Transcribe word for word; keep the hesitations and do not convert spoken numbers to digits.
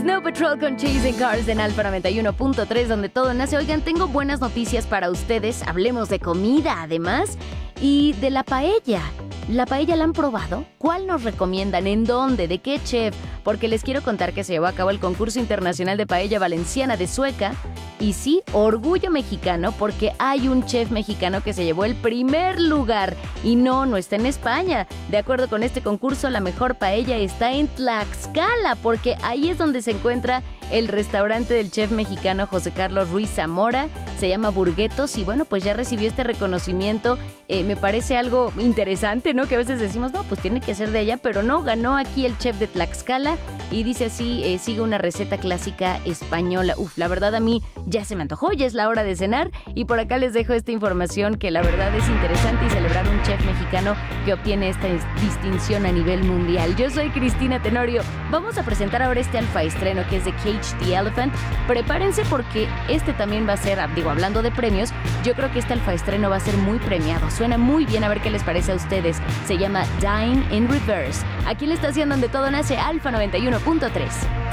Snow Patrol con Chasing Cars en Alfa noventa y uno punto tres, donde todo nace. Oigan, tengo buenas noticias para ustedes. Hablemos de comida, además, y de la paella. ¿La paella la han probado? ¿Cuál nos recomiendan? ¿En dónde? ¿De qué chef? Porque les quiero contar que se llevó a cabo el concurso internacional de paella valenciana de Sueca. Y sí, orgullo mexicano, porque hay un chef mexicano que se llevó el primer lugar. Y no, no está en España. De acuerdo con este concurso, la mejor paella está en Tlaxcala, porque ahí es donde se encuentra el restaurante del chef mexicano José Carlos Ruiz Zamora. Se llama Burguetos y bueno, pues ya recibió este reconocimiento. Eh, me parece algo interesante, ¿no? Que a veces decimos, no, pues tiene que ser de allá, pero no, ganó aquí el chef de Tlaxcala y dice así, eh, sigue una receta clásica española. Uf, la verdad a mí ya se me antojó, ya es la hora de cenar y por acá les dejo esta información que la verdad es interesante y celebrar un chef mexicano que obtiene esta distinción a nivel mundial. Yo soy Cristina Tenorio. Vamos a presentar ahora este alfa estreno que es de Cage the Elephant. Prepárense porque este también va a ser, digo, hablando de premios, yo creo que este alfa estreno va a ser muy premiado. Suena muy bien, a ver qué les parece a ustedes. Se llama Dying in Reverse. Aquí en la estación donde todo nace, Alfa noventa y uno punto tres.